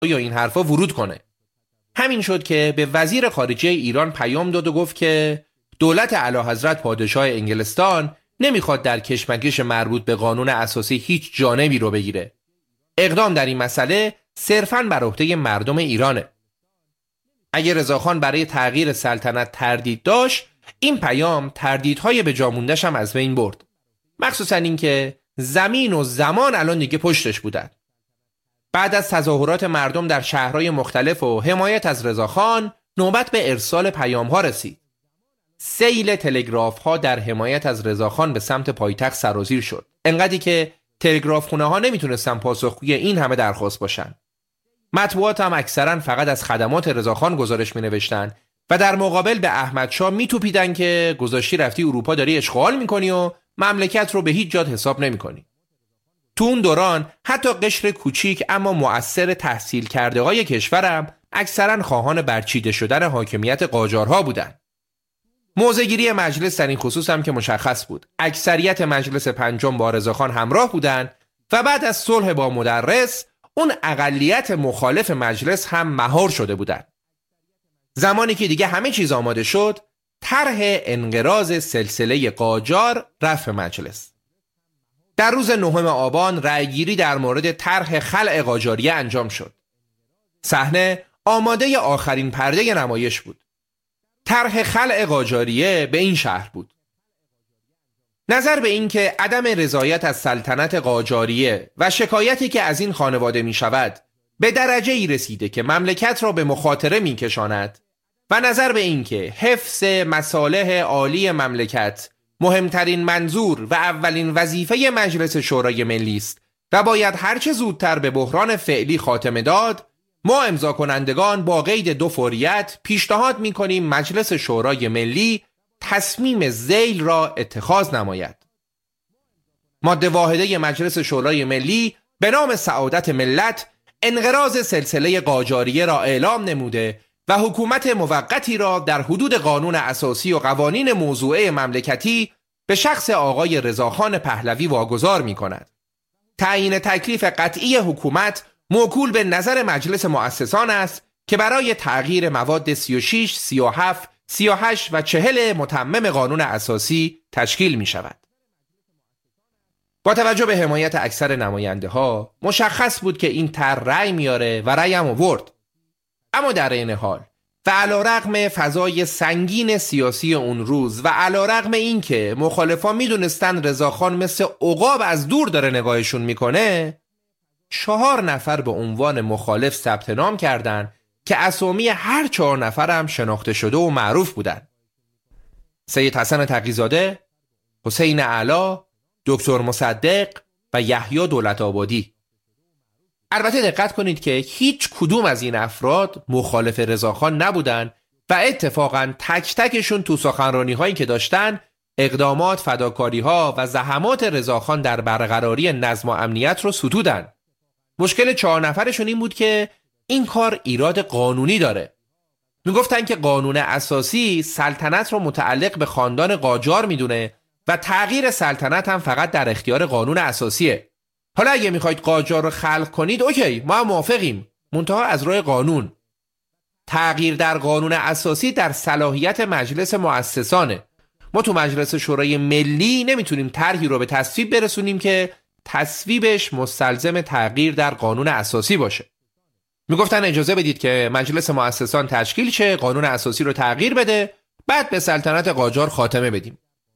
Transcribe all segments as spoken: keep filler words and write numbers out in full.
یا این حرفا ورود کنه. همین شد که به وزیر خارجه ایران پیام داد و گفت که دولت اعلیحضرت پادشاه انگلستان نمیخواد در کشمکش مربوط به قانون اساسی هیچ جانبی رو بگیره. اقدام در این مسئله صرفاً بر عهده مردم ایرانه. اگر رضاخان برای تغییر سلطنت تردید داشت، این پیام تردیدهای به جا مونده‌ش هم از بین برد. مخصوصاً اینکه زمین و زمان الان دیگه پشتش بودن. بعد از تظاهرات مردم در شهرهای مختلف و حمایت از رضاخان، نوبت به ارسال پیام‌ها رسید. سیل تلگراف‌ها در حمایت از رضاخان به سمت پایتخت سرازیر شد. انقدری که تلگراف خونه‌ها نمیتونستن پاسخگوی این همه درخواست باشن. مطبوعات هم اکثرا فقط از خدمات رضاخان گزارش می‌نوشتن و در مقابل به احمدشاه میتوپیدن که گذاشتی رفتی اروپا داری اشغال می‌کنی و مملکت رو به هیچ جات حساب نمی‌کنی. تو اون دوران حتی قشر کوچیک اما مؤثر تحصیل کرده های کشورم اکثرا خواهان برچیده شدن حاکمیت قاجارها بودن. موضع‌گیری مجلس در این خصوص هم که مشخص بود. اکثریت مجلس پنجم با رضاخان همراه بودند و بعد از صلح با مدرس اون اقلیت مخالف مجلس هم مهار شده بودند. زمانی که دیگه همه چیز آماده شد، طرح انقراض سلسله قاجار رفت مجلس. در روز نهم آبان رأیگیری در مورد طرح خلع قاجاریه انجام شد. صحنه آماده آخرین پرده نمایش بود. طرح خلع قاجاریه به این شهر بود: نظر به این که عدم رضایت از سلطنت قاجاریه و شکایتی که از این خانواده می شود به درجه ای رسیده که مملکت را به مخاطره می کشاند و نظر به این که حفظ مصالح عالی مملکت مهمترین منظور و اولین وظیفه مجلس شورای ملی است و باید هرچه زودتر به بحران فعلی خاتمه داد، ما امضا کنندگان با قید دو فوریت پیشنهاد می کنیم مجلس شورای ملی تصمیم ذیل را اتخاذ نماید. ماده واحده مجلس شورای ملی به نام سعادت ملت انقراض سلسله قاجاریه را اعلام نموده و حکومت موقتی را در حدود قانون اساسی و قوانین موضوعه مملکتی به شخص آقای رضاخان پهلوی واگذار می کند. تعیین تکلیف قطعی حکومت موکول به نظر مجلس مؤسسان است که برای تغییر مواد سی و شش، سی و هفت، سی و هشت و چهل متمم قانون اساسی تشکیل می شود. با توجه به حمایت اکثر نماینده ها مشخص بود که این طرح رأی میاره و رأی هم آورد. اما در این حال و علیرغم فضای سنگین سیاسی اون روز و علیرغم این که مخالفان میدونستن رضاخان مثل عقاب از دور داره نگاهشون میکنه، چهار نفر به عنوان مخالف ثبت نام کردند که اسامی هر چهار نفر هم شناخته شده و معروف بودند: سید حسن تقی‌زاده، حسین اعلی، دکتر مصدق و یحیی دولت آبادی. البته دقت کنید که هیچ کدوم از این افراد مخالف رضاخان نبودند و اتفاقاً تک تکشون تو سخنرانی هایی که داشتن اقدامات، فداکاری ها و زحمات رضاخان در برقراری نظم و امنیت رو ستودن. مشکل چهار نفرشون این بود که این کار ایراد قانونی داره. میگفتن که قانون اساسی سلطنت رو متعلق به خاندان قاجار میدونه و تغییر سلطنت هم فقط در اختیار قانون اساسیه. حالا اگه میخواید قاجار رو خلق کنید اوکی، ما هم موافقیم، منتها از راه قانون. تغییر در قانون اساسی در صلاحیت مجلس مؤسسانه. ما تو مجلس شورای ملی نمیتونیم طرحی رو به تصویب برسونیم که تصویبش مستلزم تغییر در قانون اساسی باشه. میگفتن اجازه بدید که مجلس مؤسسان تشکیل شه، قانون اساسی رو تغییر بده، بعد به سلطنت قاجار خاتمه بدیم.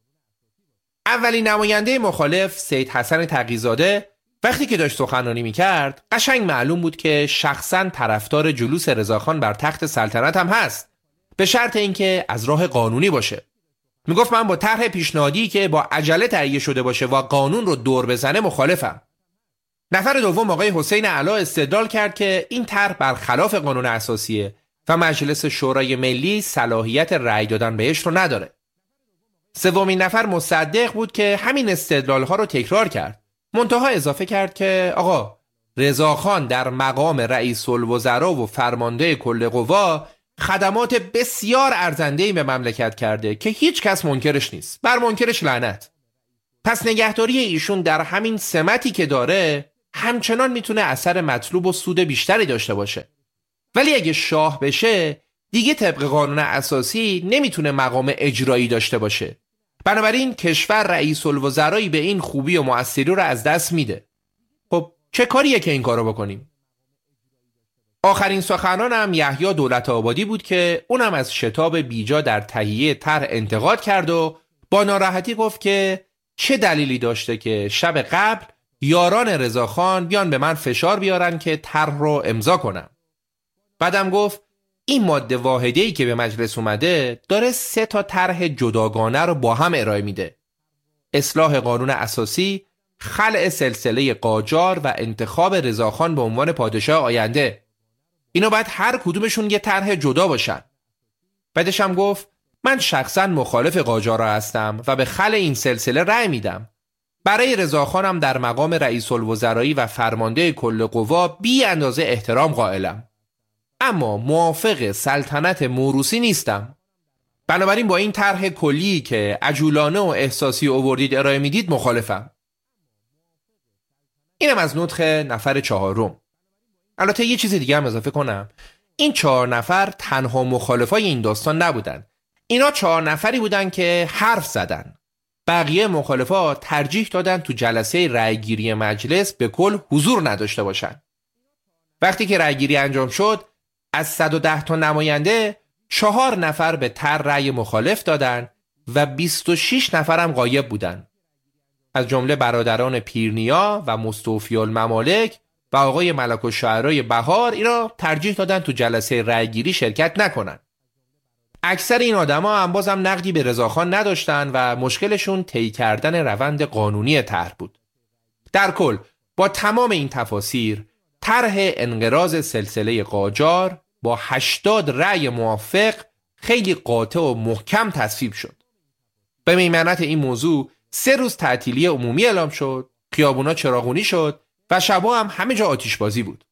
اولین نماینده مخالف سید حسن تقی‌زاده وقتی که داشت سخنرانی میکرد قشنگ معلوم بود که شخصاً طرفدار جلوس رضاخان بر تخت سلطنت هم هست، به شرط اینکه از راه قانونی باشه. میگفت من با طرح پیشنهادی که با عجله تهیه شده باشه و قانون رو دور بزنه مخالفم. نفر دوم آقای حسین اعلی استدلال کرد که این طرح برخلاف قانون اساسیه و مجلس شورای ملی صلاحیت رأی دادن بهش رو نداره. سومین نفر مصدق بود که همین استدلال‌ها رو تکرار کرد. منتها اضافه کرد که آقا رضاخان در مقام رئیس الوزراء و فرمانده کل قوا خدمات بسیار ارزنده‌ای به مملکت کرده که هیچ کس منکرش نیست. بر منکرش لعنت. پس نگهداری ایشون در همین سمتی که داره همچنان میتونه اثر مطلوب و سود بیشتری داشته باشه. ولی اگه شاه بشه دیگه طبق قانون اساسی نمیتونه مقام اجرایی داشته باشه. بنابراین کشور رئیس الوزرایی به این خوبی و مؤثری رو از دست میده. خب چه کاریه که این کارو بکنیم؟ آخرین سخنانم یحیی دولت‌آبادی بود که اونم از شتاب بیجا در تهیه طرح انتقاد کرد و با ناراحتی گفت که چه دلیلی داشته که شب قبل یاران رضاخان بیان به من فشار بیارن که طرح رو امضا کنم. بعدم گفت این ماده واحده‌ای که به مجلس اومده داره سه تا طرح جداگانه رو با هم ارائه میده: اصلاح قانون اساسی، خلع سلسله قاجار و انتخاب رضاخان به عنوان پادشاه آینده. اینو باید هر کدومشون یه طرح جدا باشن. بعدش هم گفت من شخصا مخالف قاجارا هستم و به خلع این سلسله رأی میدم. برای رضاخانم در مقام رئیس الوزرایی و فرمانده کل قوا بی اندازه احترام قائلم، اما موافق سلطنت موروثی نیستم. بنابراین با این طرح کلی که عجولانه و احساسی آوردید ارائه میدید مخالفم. اینم از نطق نفر چهارم. البته یه چیز دیگه هم اضافه کنم، این چهار نفر تنها مخالفای این داستان نبودن. اینا چهار نفری بودن که حرف زدن. بقیه مخالفا ترجیح دادن تو جلسه رأیگیری مجلس به کل حضور نداشته باشن. وقتی که رأیگیری انجام شد، از صد و ده تا نماینده چهار نفر به طرح رأی مخالف دادن و بیست و شش نفرم غایب بودن. از جمله برادران پیرنیا و مستوفی الممالک و آقای ملک الشعرای بهار اینا ترجیح دادن تو جلسه رأیگیری شرکت نکنن. اکثر این آدما هم بازم نقدی به رضاخان نداشتن و مشکلشون طی کردن روند قانونی طرح بود. در کل با تمام این تفاسیر طرح انقراض سلسله قاجار با هشتاد رأی موافق خیلی قاطع و محکم تصویب شد. به میمنت این موضوع سه روز تعطیلی عمومی اعلام شد، خیابونا چراغونی شد و شبا هم همه جا آتش بازی بود.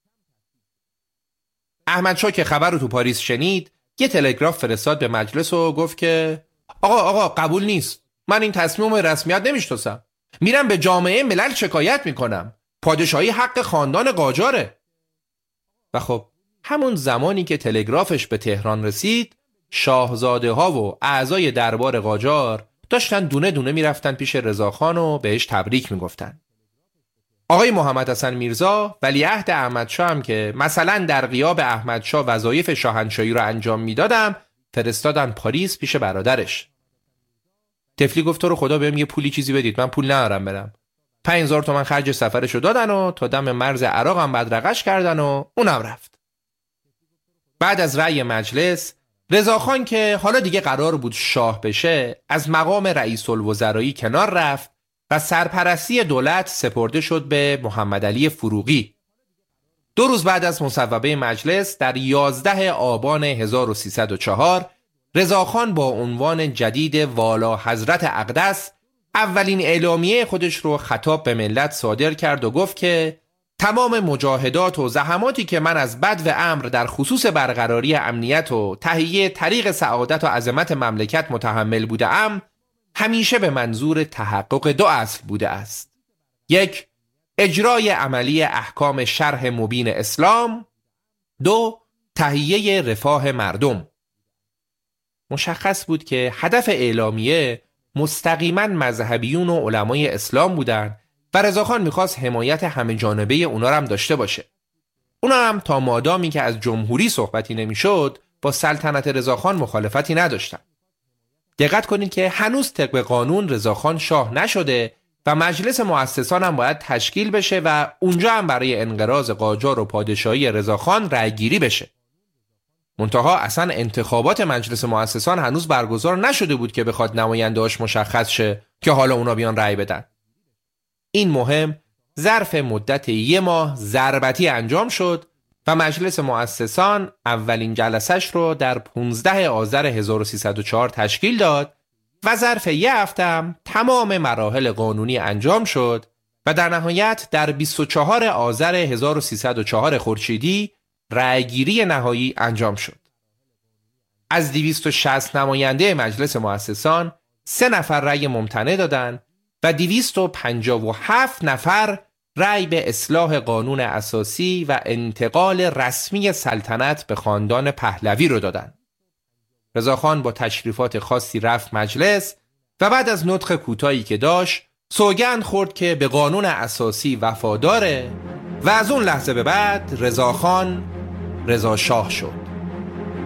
احمدشاه که خبر رو تو پاریس شنید، یه تلگراف فرستاد به مجلس و گفت که آقا آقا قبول نیست. من این تصمیم رسمیت نمیشناسم. میرم به جامعه ملل شکایت میکنم. پادشاهی حق خاندان قاجاره. و خب همون زمانی که تلگرافش به تهران رسید، شاهزاده ها و اعضای دربار قاجار داشتن دونه دونه میرفتن پیش رضاخان و بهش تبریک میگفتن. آقای محمد حسن میرزا ولیعهد احمدشاه هم که مثلا در غیاب احمدشاه وظایف شاهنشاهی رو انجام میدادم، فرستادن پاریس پیش برادرش. طفلی گفت تو رو خدا بهم یه پولی چیزی بدید، من پول ندارم برم. پنج هزار تومان خرج سفرشو دادن و تا دم مرز عراق هم بدرقش کردن و اونم رفت. بعد از رأی مجلس، رضاخان که حالا دیگه قرار بود شاه بشه، از مقام رئیس الوزرایی کنار رفت و سرپرستی دولت سپرده شد به محمد علی فروغی. دو روز بعد از مصوبه مجلس در یازده آبان هزار و سیصد و چهار، رضاخان با عنوان جدید والا حضرت اقدس اولین اعلامیه خودش رو خطاب به ملت صادر کرد و گفت که تمام مجاهدات و زحماتی که من از بدو امر در خصوص برقراری امنیت و تهیه طریق سعادت و عظمت مملکت متحمل بودم، همیشه به منظور تحقق دو اصل بوده است: یک، اجرای عملی احکام شرح مبین اسلام، دو، تهیه رفاه مردم. مشخص بود که هدف اعلامیه مستقیما مذهبیون و علمای اسلام بودن و رضاخان میخواست حمایت همه جانبه اونا رو هم داشته باشه. اونا هم تا مادامی که از جمهوری صحبتی نمیشد با سلطنت رضاخان مخالفتی نداشتن. دقت کنید که هنوز طبق قانون رضاخان شاه نشده و مجلس مؤسسان هم باید تشکیل بشه و اونجا هم برای انقراض قاجار و پادشاهی رضاخان رأی گیری بشه. منتها اصلا انتخابات مجلس مؤسسان هنوز برگزار نشده بود که بخواد نماینده‌اش مشخص شه که حالا اونا بیان رأی بدن. این مهم ظرف مدت یه ماه ضربتی انجام شد و مجلس مؤسسان اولین جلسش رو در پانزده آذر هزار و سیصد و چهار تشکیل داد و ظرف یه هفته هم تمام مراحل قانونی انجام شد و در نهایت در بیست و چهارم آذر هزار و سیصد و چهار خورشیدی رأیگیری نهایی انجام شد. از دویست و شصت نماینده مجلس مؤسسان سه نفر رأی ممتنع دادند و دویست و پنجاه و هفت نفر رأی به اصلاح قانون اساسی و انتقال رسمی سلطنت به خاندان پهلوی رو دادن. رضاخان با تشریفات خاصی رفت مجلس و بعد از نطق کوتاهی که داشت سوگند خورد که به قانون اساسی وفاداره و از اون لحظه به بعد رضاخان رضا شاه شد.